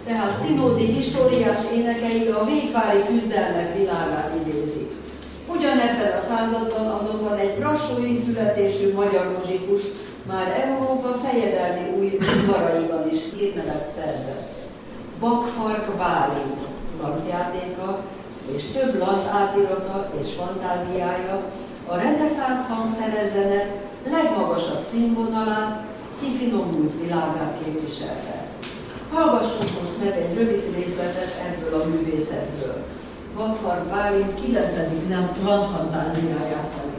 Tehát Tinódi históriás énekei a végvári küzdelmek világát idézik. Ugyanebben a században azonban egy brassói születésű magyar muzsikus már Európa fejedelmi új udvaraiban is hírnevet szerzett. Bakfark Bálint hangjátéka és több land átirata és fantáziája a reneszánsz hangszerezene legmagasabb színvonalát, kifinomult világát képviselte. Hallgassunk most meg egy rövid részletet ebből a művészetből. Bakfark Bálint 9. landfantáziáját